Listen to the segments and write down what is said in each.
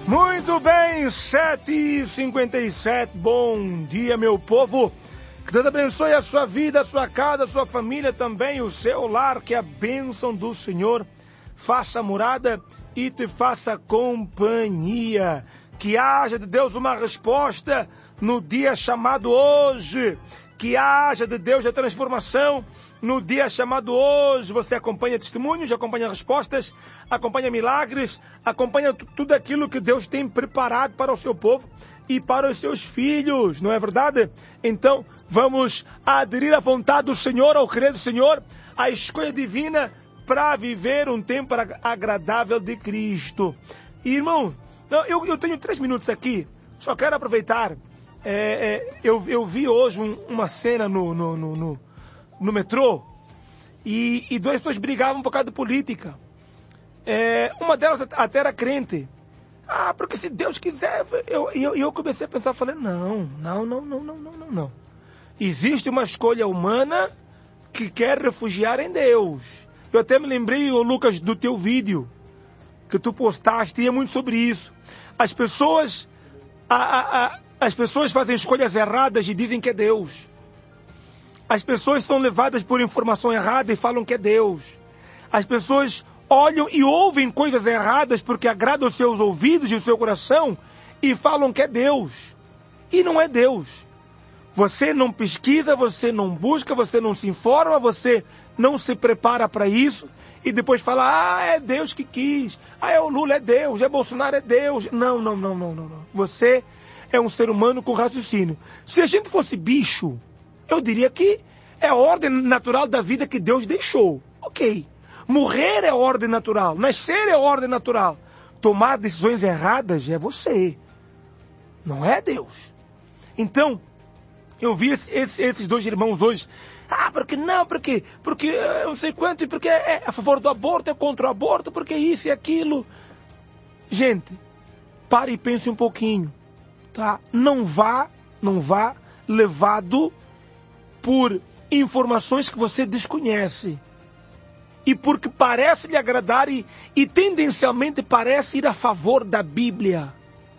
Muito bem, 7h57, bom dia, meu povo. Que Deus abençoe a sua vida, a sua casa, a sua família também, o seu lar, que a bênção do Senhor faça morada e te faça companhia. Que haja de Deus uma resposta no dia chamado hoje. Que haja de Deus a transformação no dia chamado hoje. Você acompanha testemunhos, acompanha respostas, acompanha milagres, acompanha tudo aquilo que Deus tem preparado para o seu povo e para os seus filhos, não é verdade? Então, vamos aderir à vontade do Senhor, ao querer do Senhor, à escolha divina para viver um tempo agradável de Cristo. E, irmão, eu tenho 3 minutos aqui, só quero aproveitar. Eu vi hoje uma cena no metrô e 2 pessoas brigavam por causa de política. Uma delas até era crente. Porque se Deus quiser... Eu comecei a pensar, falei, não. Existe uma escolha humana que quer refugiar em Deus. Eu até me lembrei, Lucas, do teu vídeo que tu postaste, e é muito sobre isso. As pessoas fazem escolhas erradas e dizem que é Deus. As pessoas são levadas por informação errada e falam que é Deus. As pessoas olham e ouvem coisas erradas porque agradam os seus ouvidos e o seu coração e falam que é Deus. E não é Deus. Você não pesquisa, você não busca, você não se informa, você não se prepara para isso e depois fala, é Deus que quis, é o Lula, é Deus, é Bolsonaro, é Deus. Não. Você é um ser humano com raciocínio. Se a gente fosse bicho, eu diria que é a ordem natural da vida que Deus deixou. Ok. Morrer é a ordem natural. Nascer é a ordem natural. Tomar decisões erradas é você. Não é Deus. Então, eu vi esses 2 irmãos hoje. Porque não, porque eu não sei quanto, porque é a favor do aborto, é contra o aborto, porque isso e aquilo. Gente, pare e pense um pouquinho. Tá? Não vá levado por informações que você desconhece e porque parece lhe agradar e tendencialmente parece ir a favor da Bíblia.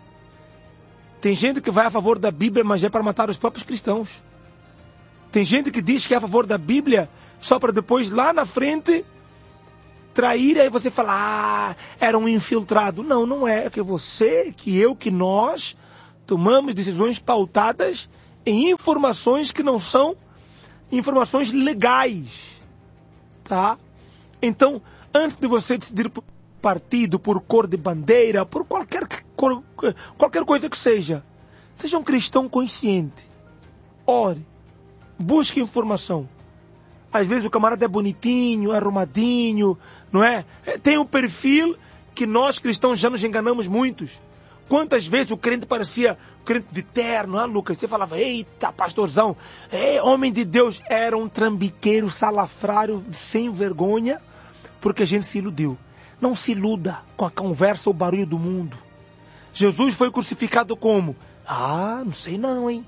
Tem gente que vai a favor da Bíblia, mas é para matar os próprios cristãos. Tem gente que diz que é a favor da Bíblia só para depois lá na frente trair, aí você fala, era um infiltrado. Não é. Que você, que eu, que nós tomamos decisões pautadas em informações que não são informações legais, tá? Então, antes de você decidir por partido, por cor de bandeira, por qualquer coisa que seja um cristão consciente. Ore, busque informação. Às vezes o camarada é bonitinho, arrumadinho, não é? Tem um perfil que nós cristãos já nos enganamos muitos. Quantas vezes o crente parecia crente de terno, Lucas? Você falava, eita, pastorzão, homem de Deus. Era um trambiqueiro, salafrário, sem vergonha, porque a gente se iludiu. Não se iluda com a conversa ou barulho do mundo. Jesus foi crucificado como? Não sei não, hein?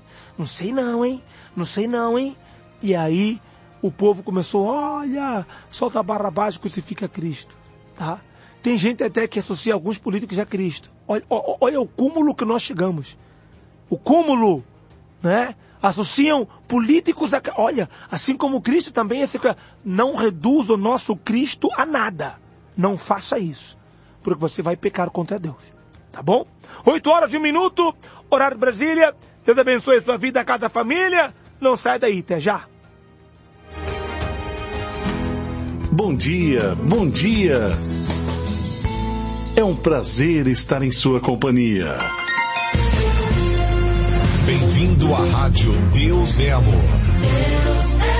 E aí o povo começou, olha, solta Barrabás e crucifica Cristo, tá? Tem gente até que associa alguns políticos a Cristo. Olha o cúmulo que nós chegamos. O cúmulo, né? Associam políticos a... Olha, assim como Cristo também é... Não reduz o nosso Cristo a nada. Não faça isso. Porque você vai pecar contra Deus. Tá bom? 8h01, horário de Brasília. Deus abençoe a sua vida, a casa, a família. Não sai daí, até já. Bom dia. É um prazer estar em sua companhia. Bem-vindo à Rádio Deus é Amor. Deus é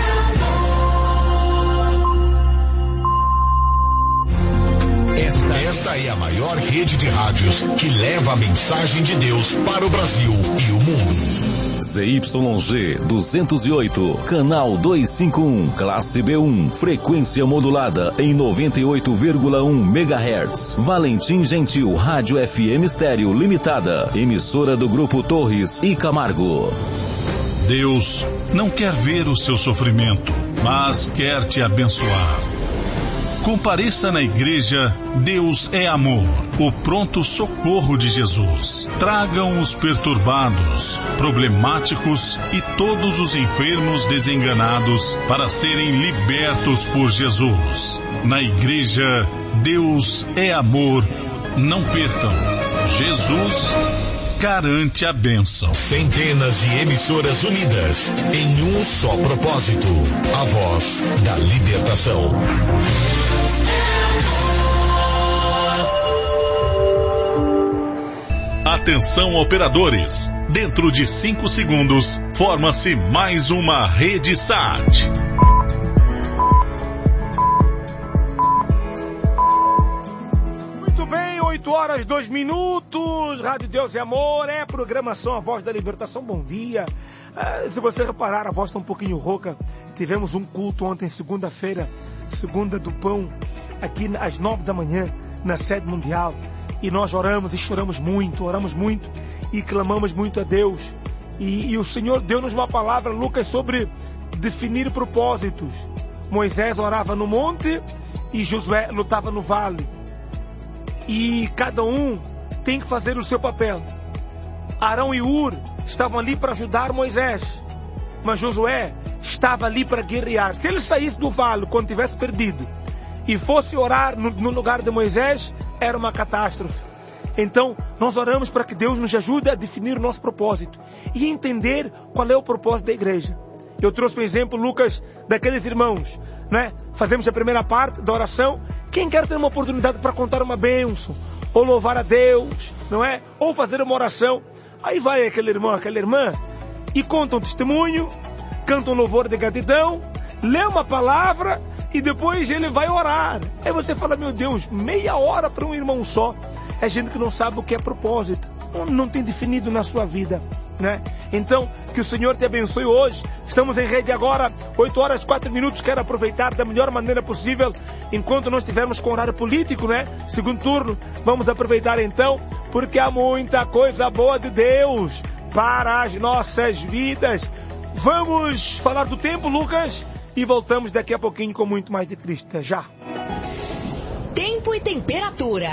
amor. Esta é a maior rede de rádios que leva a mensagem de Deus para o Brasil e o mundo. ZYG 208, canal 251, classe B1, frequência modulada em 98,1 MHz. Valentim Gentil, Rádio FM Estéreo Limitada, emissora do Grupo Torres e Camargo. Deus não quer ver o seu sofrimento, mas quer te abençoar. Compareça na igreja Deus é Amor, o pronto socorro de Jesus. Tragam os perturbados, problemáticos e todos os enfermos desenganados para serem libertos por Jesus. Na igreja Deus é Amor. Não percam. Jesus garante a bênção. Centenas de emissoras unidas em um só propósito: a voz da libertação. Atenção, operadores. Dentro de 5 segundos, forma-se mais uma rede SAT. Muito bem, 8 horas, 2 minutos. Rádio Deus e Amor, programação A Voz da Libertação. Bom dia. Se você reparar, a voz está um pouquinho rouca. Tivemos um culto ontem, segunda-feira, segunda do pão, aqui às 9 da manhã, na sede mundial. E nós oramos e choramos muito, e clamamos muito a Deus. E o Senhor deu-nos uma palavra, Lucas, sobre definir propósitos. Moisés orava no monte e Josué lutava no vale. E cada um tem que fazer o seu papel. Arão e Ur estavam ali para ajudar Moisés, mas Josué estava ali para guerrear. Se ele saísse do vale quando tivesse perdido e fosse orar no lugar de Moisés, era uma catástrofe. Então, nós oramos para que Deus nos ajude a definir o nosso propósito e entender qual é o propósito da igreja. Eu trouxe um exemplo, Lucas, daqueles irmãos, né? Fazemos a primeira parte da oração. Quem quer ter uma oportunidade para contar uma bênção, ou louvar a Deus, não é? Ou fazer uma oração. Aí vai aquele irmão, aquela irmã, e conta um testemunho, canta um louvor de gratidão, lê uma palavra, e depois ele vai orar. Aí você fala, meu Deus, meia hora para um irmão só. É gente que não sabe o que é propósito, não tem definido na sua vida, né? Então, que o Senhor te abençoe hoje. Estamos em rede agora, 8 horas, 4 minutos. Quero aproveitar da melhor maneira possível, enquanto nós estivermos com horário político, né? Segundo turno, vamos aproveitar então, porque há muita coisa boa de Deus para as nossas vidas. Vamos falar do tempo, Lucas, e voltamos daqui a pouquinho com muito mais de Cristo. Já. Tempo e temperatura.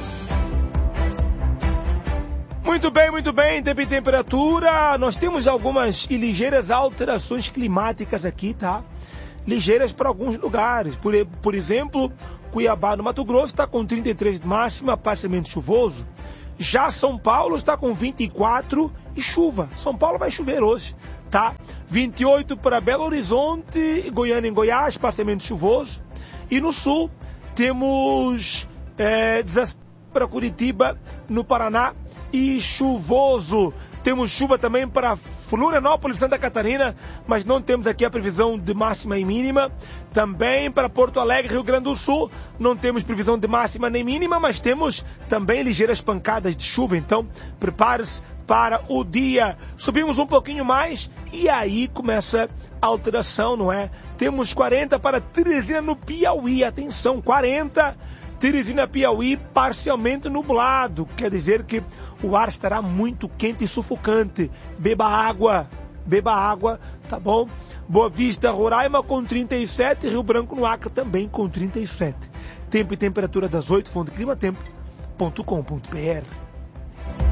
Muito bem, tempo e temperatura. Nós temos algumas e ligeiras alterações climáticas aqui, tá? Ligeiras para alguns lugares. Por exemplo, Cuiabá, no Mato Grosso, está com 33 de máxima, parcialmente chuvoso. Já São Paulo está com 24 e chuva. São Paulo vai chover hoje, tá? 28 para Belo Horizonte, Goiânia em Goiás, parcialmente chuvoso. E no sul, temos 17 para Curitiba, no Paraná, e chuvoso. Temos chuva também para Florianópolis, Santa Catarina, mas não temos aqui a previsão de máxima e mínima. Também para Porto Alegre, Rio Grande do Sul, não temos previsão de máxima nem mínima, mas temos também ligeiras pancadas de chuva. Então, prepare-se para o dia. Subimos um pouquinho mais e aí começa a alteração, não é? Temos 40 para Teresina, no Piauí. Atenção, 40, Teresina, Piauí, parcialmente nublado. Quer dizer que o ar estará muito quente e sufocante. Beba água, tá bom? Boa Vista, Roraima com 37, Rio Branco no Acre também com 37. Tempo e temperatura das 8, fonte climatempo.com.br.